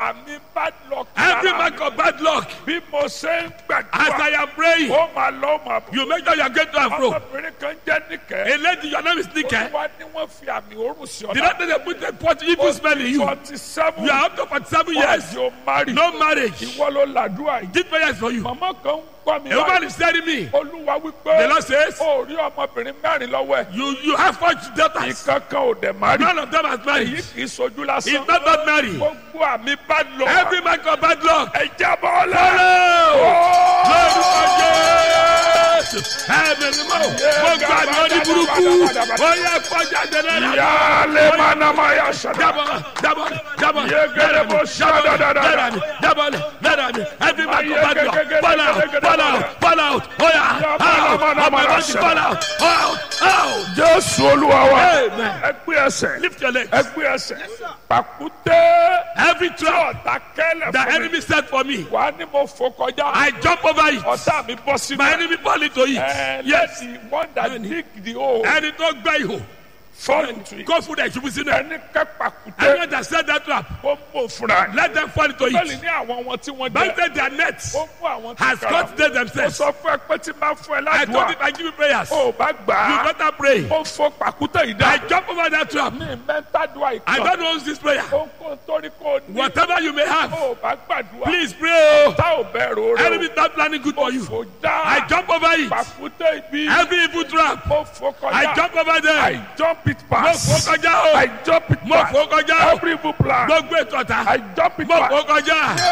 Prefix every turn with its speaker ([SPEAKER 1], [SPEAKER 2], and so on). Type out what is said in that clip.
[SPEAKER 1] àmì bad luck.
[SPEAKER 2] Every mark of bad luck.
[SPEAKER 1] Bí mo ṣe ń
[SPEAKER 2] As
[SPEAKER 1] gbàdúrà.
[SPEAKER 2] I am praying,
[SPEAKER 1] Ó máa lọ máa bọ̀.
[SPEAKER 2] you make sure you are going to and fro.
[SPEAKER 1] Ọmọbìnrin kan jẹ́ Níkẹ́.
[SPEAKER 2] A lady, your name is Nike.
[SPEAKER 1] Olúwa ni wọ́n fi àmì òórùn sí
[SPEAKER 2] Did
[SPEAKER 1] ọ̀la.
[SPEAKER 2] not they put a pot evil smell in you?
[SPEAKER 1] 47.
[SPEAKER 2] You are up to 47 years.
[SPEAKER 1] Why you marry?
[SPEAKER 2] No marriage.
[SPEAKER 1] Ìwọ ló làdúrà yìí.
[SPEAKER 2] This prayer is for you.
[SPEAKER 1] Màmá kan ń gbọ́ mi
[SPEAKER 2] A woman
[SPEAKER 1] báyìí.
[SPEAKER 2] is telling me,
[SPEAKER 1] Olúwa
[SPEAKER 2] the
[SPEAKER 1] wípé
[SPEAKER 2] Lord says,
[SPEAKER 1] ó rí ọmọbìnrin mẹ́rin lọ́wọ́ ẹ̀.
[SPEAKER 2] you have 4 daughters.
[SPEAKER 1] Ìkankan ò dẹ̀ marry.
[SPEAKER 2] None of them has
[SPEAKER 1] Èyí
[SPEAKER 2] married.
[SPEAKER 1] kì í sojú
[SPEAKER 2] He's
[SPEAKER 1] lásán.
[SPEAKER 2] not married.
[SPEAKER 1] Gbogbo àmì bad luck.
[SPEAKER 2] Every mark of bad luck.
[SPEAKER 1] Ẹ jábọ́ lẹ̀.
[SPEAKER 2] Follow. Lórúkọ Jésù. Ẹ̀mí ni mo. Gbogbo àmì oní burúkú. Ó yẹ kọjá dẹ́rẹ́.
[SPEAKER 1] Yálé manama ya ṣàdá.
[SPEAKER 2] Double.
[SPEAKER 1] Yegere bo ṣáda dáadáa.
[SPEAKER 2] Every mark of bad luck. Fall out. Oh yeah. Fall out.
[SPEAKER 1] Jésù Olúwa wa.
[SPEAKER 2] Amen.
[SPEAKER 1] Ẹ gbé ẹsẹ̀.
[SPEAKER 2] Lift your legs.
[SPEAKER 1] Ẹ gbé ẹsẹ̀. Pàkúté.
[SPEAKER 2] Every trap
[SPEAKER 1] Ọ̀tá kẹ́lẹ̀
[SPEAKER 2] the
[SPEAKER 1] fún mi.
[SPEAKER 2] enemy set for me,
[SPEAKER 1] Wà á ní mo fò kọjá.
[SPEAKER 2] I jump over it.
[SPEAKER 1] Ọ̀tá mi bọ́ sínú.
[SPEAKER 2] My enemy fall into it. Yes.
[SPEAKER 1] The one that dig the hole.
[SPEAKER 2] Ẹni tó gbẹ́ ihò.
[SPEAKER 1] Fall into it.
[SPEAKER 2] Go fún ẹ̀ ṣubú sínú ẹ̀.
[SPEAKER 1] Ẹni kẹ́ pàkúté.
[SPEAKER 2] Anyone that set that trap,
[SPEAKER 1] Ó mú fúnra ẹ̀.
[SPEAKER 2] let them fall into
[SPEAKER 1] Bẹ́ẹ̀ni
[SPEAKER 2] it.
[SPEAKER 1] ní àwọn tí wọ́n jẹ́.
[SPEAKER 2] Bounded their nets
[SPEAKER 1] Ó mú àwọn tí
[SPEAKER 2] has cut they
[SPEAKER 1] Ó
[SPEAKER 2] themselves.
[SPEAKER 1] sọ fún ẹ pé tí máa fún ẹ
[SPEAKER 2] I told
[SPEAKER 1] ládùúgbà.
[SPEAKER 2] him I give you prayers.
[SPEAKER 1] Ó bá gbà
[SPEAKER 2] You
[SPEAKER 1] á.
[SPEAKER 2] better pray.
[SPEAKER 1] Ó fọ pàkúté yìí
[SPEAKER 2] I
[SPEAKER 1] dá.
[SPEAKER 2] jump over that trap.
[SPEAKER 1] Ní mẹ́tàdúrà
[SPEAKER 2] I
[SPEAKER 1] ìkan.
[SPEAKER 2] don't know this prayer.
[SPEAKER 1] Ó kó torí kó ní.
[SPEAKER 2] Whatever you may have,
[SPEAKER 1] Ó bá gbàdúrà.
[SPEAKER 2] please pray.
[SPEAKER 1] Tá ò bẹ̀rù rẹ̀.
[SPEAKER 2] Enemy start planning good for you.
[SPEAKER 1] Fò dá.
[SPEAKER 2] I jump over it.
[SPEAKER 1] Pàkúté ibi.
[SPEAKER 2] Every evil trap,
[SPEAKER 1] Mo fò kọjá.
[SPEAKER 2] I jump over
[SPEAKER 1] I
[SPEAKER 2] them.
[SPEAKER 1] jump it
[SPEAKER 2] Mo
[SPEAKER 1] pass.
[SPEAKER 2] fò kọjá o.
[SPEAKER 1] I jump it
[SPEAKER 2] Mo
[SPEAKER 1] pass.
[SPEAKER 2] fò kọjá o.
[SPEAKER 1] Every evil plan.
[SPEAKER 2] Gbogbo ètò ọ̀tá.
[SPEAKER 1] I jump it
[SPEAKER 2] Mo
[SPEAKER 1] pass.
[SPEAKER 2] fò kọjá.